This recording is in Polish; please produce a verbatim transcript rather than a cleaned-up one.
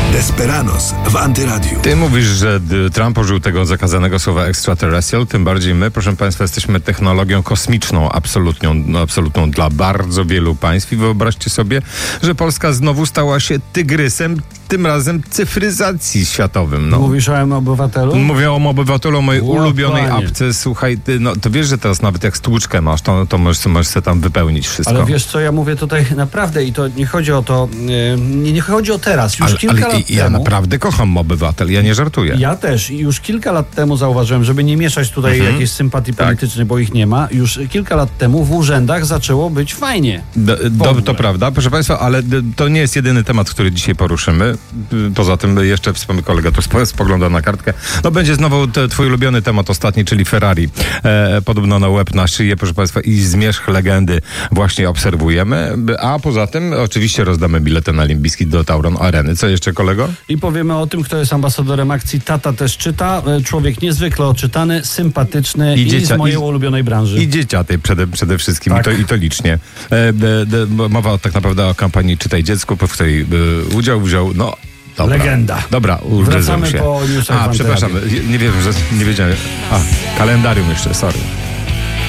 Desperados w Antyradiu. Ty mówisz, że Trump użył tego zakazanego słowa extraterrestrial, tym bardziej my, proszę Państwa, jesteśmy technologią kosmiczną, absolutną, absolutną dla bardzo wielu państw i wyobraźcie sobie, że Polska znowu stała się tygrysem, tym razem cyfryzacji światowym. No. Mówisz o M-Obywatelu? Mówię o obywatelu, o mojej O, ulubionej panie. apce. Słuchaj, ty, no, to wiesz, że teraz nawet jak stłuczkę masz, to, to możesz, możesz sobie tam wypełnić wszystko. Ale wiesz co, ja mówię tutaj naprawdę i to nie chodzi o to, yy, nie, nie chodzi o teraz, już ale, kilka ale lat ja temu. naprawdę kocham obywatel, ja nie żartuję. Ja też. I już kilka lat temu zauważyłem, żeby nie mieszać tutaj Mhm. jakiejś sympatii Tak. politycznej, bo ich nie ma. Już kilka lat temu w urzędach zaczęło być fajnie. Do, do, ogóle. to prawda, proszę Państwa, ale d- to nie jest jedyny temat, który dzisiaj poruszymy. Y, Poza tym jeszcze wspomnę, kolega tu spo- spogląda na kartkę. No będzie znowu te, twój ulubiony temat ostatni, czyli Ferrari. E, podobno na łeb, na szyję, proszę Państwa, i zmierzch legendy właśnie obserwujemy. A poza tym oczywiście rozdamy bilety na olimpijski do Tauron Areny. Co jeszcze, kolego? I powiemy o tym, kto jest ambasadorem akcji Tata też czyta. E, Człowiek niezwykle oczytany, sympatyczny I i, dziecia- z mojej i- ulubionej branży. I dzieciatej przede, przede wszystkim, Tak. I, to, i to licznie. E, de, de, mowa tak naprawdę o kampanii Czytaj Dziecku, w której e, udział wziął, no, dobra. Legenda. Dobra, ulżyzłem Wracamy się. po newsach w A, Antyradiu. przepraszam, nie wiem, że nie wiedziałem. A, kalendarium jeszcze, sorry.